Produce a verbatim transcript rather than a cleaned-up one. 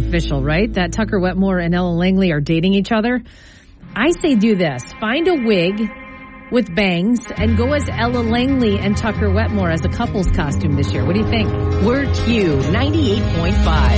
official, right? That Tucker Wetmore and Ella Langley are dating each other. I say do this. Find a wig with bangs and go as Ella Langley and Tucker Wetmore as a couple's costume this year. What do you think? We're Q ninety-eight point five.